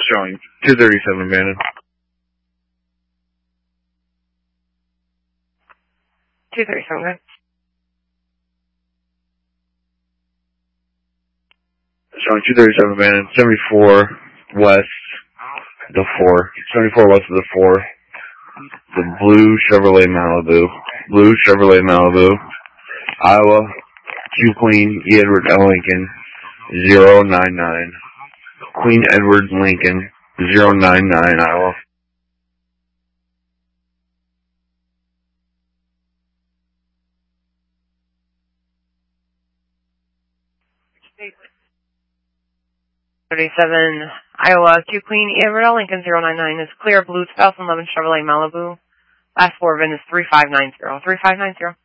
Showing 237 abandoned. 237, okay. Showing 237 abandoned, 74 west, the 4. 74 west of the 4. The blue Chevrolet Malibu. Blue Chevrolet Malibu. Iowa, Q Queen, E. Edward L. Lincoln, 099. Queen Edward Lincoln, 099, Iowa. Hey. 37, Iowa, Q Queen, E. Edward L. Lincoln, 099 is clear. Blue 2011 Chevrolet Malibu. Last 4 VIN is 3590. 3590.